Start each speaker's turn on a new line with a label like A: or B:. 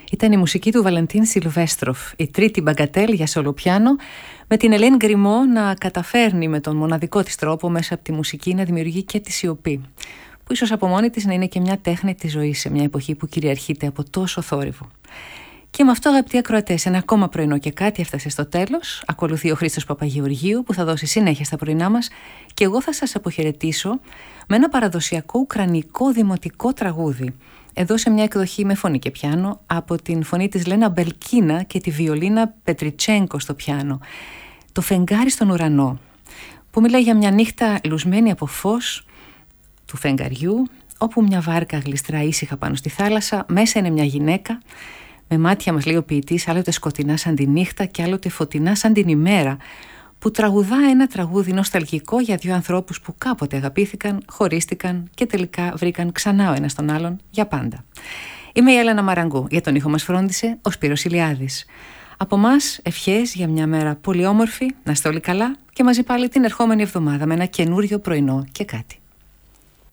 A: Ήταν η μουσική του Βαλεντίν Σιλβέστροφ, η τρίτη μπαγκατέλ για σολοπιάνο, με την Ελένη Γκριμό να καταφέρνει με τον μοναδικό της τρόπο μέσα από τη μουσική να δημιουργεί και τη σιωπή, που ίσως από μόνη της να είναι και μια τέχνη της ζωής σε μια εποχή που κυριαρχείται από τόσο θόρυβο. Και με αυτό, αγαπητοί ακροατές, ένα ακόμα πρωινό και κάτι έφτασε στο τέλος. Ακολουθεί ο Χρήστος Παπαγεωργίου που θα δώσει συνέχεια στα πρωινά μας και εγώ θα σας αποχαιρετήσω με ένα παραδοσιακό ουκρανικό δημοτικό τραγούδι. Εδώ σε μια εκδοχή με φωνή και πιάνο από την φωνή της Λένα Μπελκίνα και τη βιολίνα Πετριτσένκο στο πιάνο. Το φεγγάρι στον ουρανό, που μιλάει για μια νύχτα λουσμένη από φως του φεγγαριού, όπου μια βάρκα γλιστρά ήσυχα πάνω στη θάλασσα, μέσα είναι μια γυναίκα, με μάτια, μας λέει ο ποιητής, άλλοτε σκοτεινά σαν τη νύχτα και άλλοτε φωτεινά σαν την ημέρα, που τραγουδά ένα τραγούδι νοσταλγικό για δύο ανθρώπους που κάποτε αγαπήθηκαν, χωρίστηκαν και τελικά βρήκαν ξανά ο ένας τον άλλον για πάντα. Είμαι η Έλενα Μαραγκού, για τον ήχο μας φρόντισε ο Σπύρος Ηλιάδης. Από μας ευχές για μια μέρα πολύ όμορφη, να είστε όλοι καλά και μαζί πάλι την ερχόμενη εβδομάδα με ένα καινούριο πρωινό και κάτι.